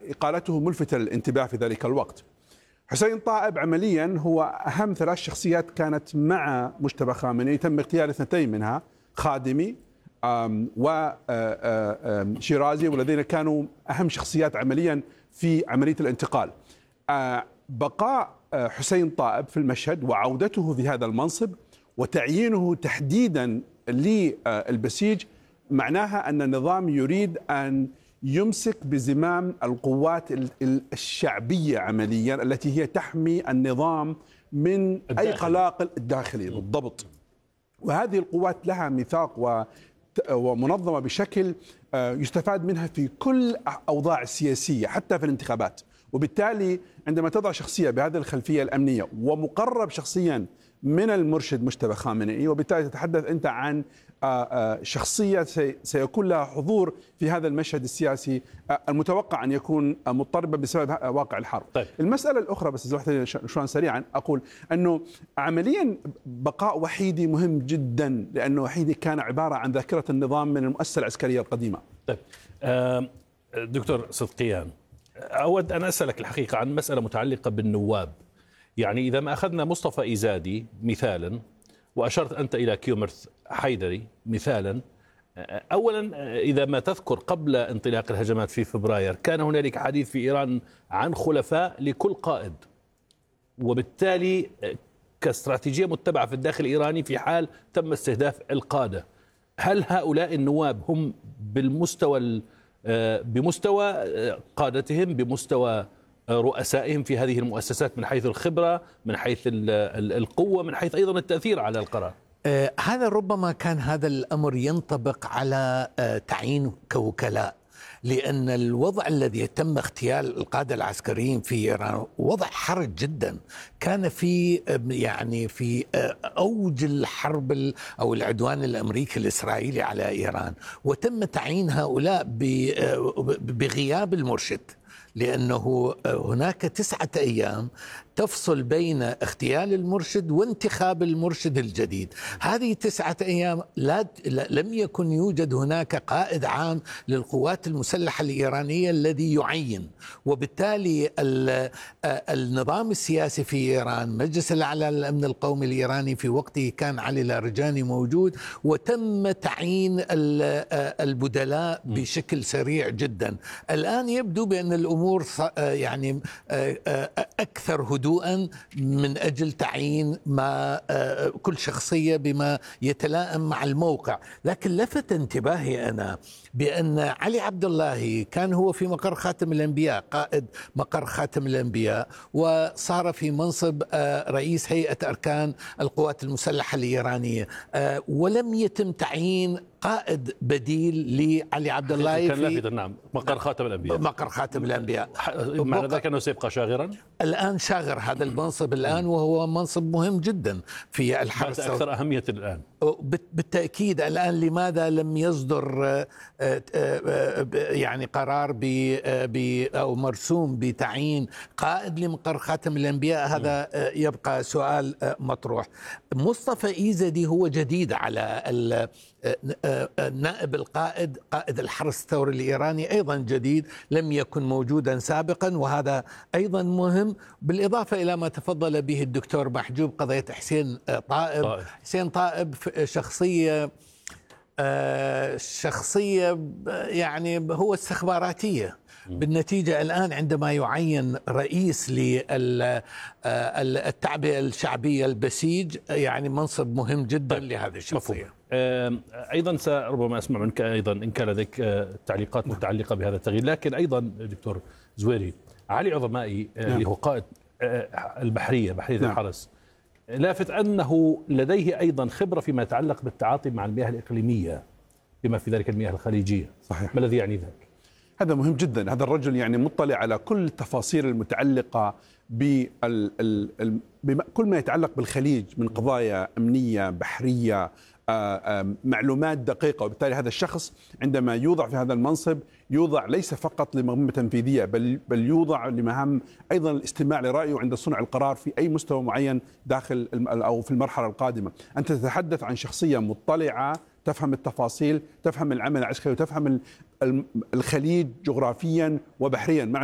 إقالته ملفتة للانتباه في ذلك الوقت. حسين طائب عمليا هو أهم 3 شخصيات كانت مع مجتبى خامنئي، تم اغتيال 2 منها، خادمي وشيرازي، والذين كانوا أهم شخصيات عمليا في عملية الانتقال. بقاء حسين طائب في المشهد وعودته في هذا المنصب وتعيينه تحديدا للبسيج معناها أن النظام يريد أن يمسك بزمام القوات الشعبية عمليا التي هي تحمي النظام من أي قلاقل الداخلي بالضبط. وهذه القوات لها ميثاق ومنظمة بشكل يستفاد منها في كل أوضاع السياسية حتى في الانتخابات. وبالتالي عندما تضع شخصية بهذه الخلفية الأمنية ومقرب شخصيا من المرشد مجتبى خامنئي، وبالتالي تتحدث أنت عن شخصية سيكون لها حضور في هذا المشهد السياسي المتوقع أن يكون مضطربا بسبب واقع الحرب. طيب. المسألة الأخرى بس شوان سريعا أقول أنه عمليا بقاء وحيدي مهم جدا، لأنه وحيدي كان عبارة عن ذاكرة النظام من المؤسسة العسكرية القديمة. طيب دكتور صدقيان، أود أن أسألك الحقيقة عن مسألة متعلقة بالنواب. يعني إذا ما أخذنا مصطفى إيزادي مثالا، وأشرت أنت إلى كيومرث حيدري مثالا، أولا إذا ما تذكر قبل انطلاق الهجمات في فبراير كان هنالك حديث في إيران عن خلفاء لكل قائد، وبالتالي كاستراتيجية متبعة في الداخل الإيراني في حال تم استهداف القادة. هل هؤلاء النواب هم بمستوى قادتهم، بمستوى رؤسائهم في هذه المؤسسات، من حيث الخبرة، من حيث القوة، من حيث أيضا التأثير على القرار؟ هذا ربما كان هذا الأمر ينطبق على تعيين كوكلاء، لأن الوضع الذي تم اغتيال القادة العسكريين في إيران وضع حرج جدا. كان في في أوج الحرب أو العدوان الأمريكي الإسرائيلي على إيران، وتم تعيين هؤلاء بغياب المرشد، لأنه هناك 9 أيام تفصل بين اغتيال المرشد وانتخاب المرشد الجديد. هذه 9 أيام لم يكن يوجد هناك قائد عام للقوات المسلحة الإيرانية الذي يعين، وبالتالي النظام السياسي في إيران، مجلس الأعلى للأمن القومي الإيراني في وقته كان علي لاrijani موجود، وتم تعيين البدلاء بشكل سريع جدا. الآن يبدو بأن الأمور أكثر هدوءا من أجل تعيين كل شخصية بما يتلائم مع الموقع. لكن لفت انتباهي أنا بأن علي عبد الله كان هو في مقر خاتم الأنبياء، قائد مقر خاتم الأنبياء، وصار في منصب رئيس هيئة أركان القوات المسلحة الإيرانية، ولم يتم تعيين قائد بديل لعلي عبد الله كان لافتا. نعم، مقر خاتم الأنبياء. مقر خاتم الأنبياء. معنى ذلك أنه سيبقى شاغرا؟ الآن شاغر هذا المنصب الآن، وهو منصب مهم جدا في الحرس، أكثر أهمية الآن بالتأكيد. الآن لماذا لم يصدر قرار أو مرسوم بتعيين قائد لمقر خاتم الأنبياء؟ هذا يبقى سؤال مطروح. مصطفى إيزادي هو جديد على نائب القائد، قائد الحرس الثوري الإيراني أيضا جديد، لم يكن موجودا سابقا، وهذا أيضا مهم. بالإضافة إلى ما تفضل به الدكتور محجوب، قضية حسين طائب. حسين طائب شخصية هو استخباراتية. بالنتيجة الآن عندما يعين رئيس للتعبئة الشعبية البسيج، منصب مهم جدا لهذه الشخصية. أيضا ربما أسمع منك أيضا إن كان لديك تعليقات متعلقة بهذا التغيير. لكن أيضا دكتور زويري، علي عظمائي اللي هو قائد بحرية الحرس، لافت أنه لديه أيضا خبرة فيما يتعلق بالتعاطي مع المياه الإقليمية، بما في ذلك المياه الخليجية. صحيح. ما الذي يعني ذلك؟ هذا مهم جدا. هذا الرجل مطلع على كل التفاصيل المتعلقة بكل ما يتعلق بالخليج من قضايا أمنية بحرية، معلومات دقيقة. وبالتالي هذا الشخص عندما يوضع في هذا المنصب يوضع ليس فقط لمهمة تنفيذية، بل يوضع لمهام أيضا الاستماع لرأيه عند صنع القرار في أي مستوى معين داخل أو في المرحلة القادمة. أنت تتحدث عن شخصية مطلعة، تفهم التفاصيل، تفهم العمل العسكري، وتفهم الخليج جغرافيا وبحريا.